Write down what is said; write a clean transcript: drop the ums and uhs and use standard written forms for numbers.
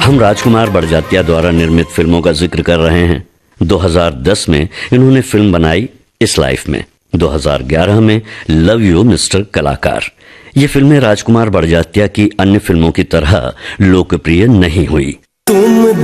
हम राजकुमार बड़जात्या द्वारा निर्मित फिल्मों का जिक्र कर रहे हैं। 2010 में इन्होंने फिल्म बनाई इस लाइफ में, 2011 में लव यू मिस्टर कलाकार। ये फिल्में राजकुमार बड़जात्या की अन्य फिल्मों की तरह लोकप्रिय नहीं हुई।